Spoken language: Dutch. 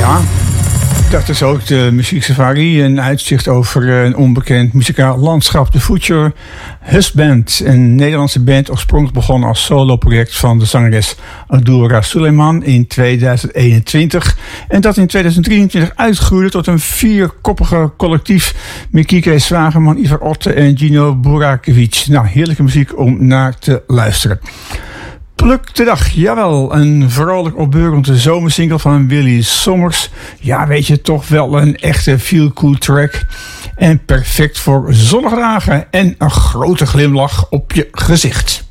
Ja, dat is ook de muzieksafari. Een uitzicht over een onbekend muzikaal landschap. The Future Husband, een Nederlandse band, oorspronkelijk begonnen als soloproject van de zangeres Adora Suleiman in 2021. En dat in 2023 uitgroeide tot een 4-koppige collectief met Kike Zwageman, Ivar Otte en Gino Burakovic. Nou, heerlijke muziek om naar te luisteren. Pluk de dag, jawel, een vrolijk opbeurende zomersingle van Willy Sommers. Ja, weet je, toch wel een echte feel-good track. En perfect voor zonnige dagen en een grote glimlach op je gezicht.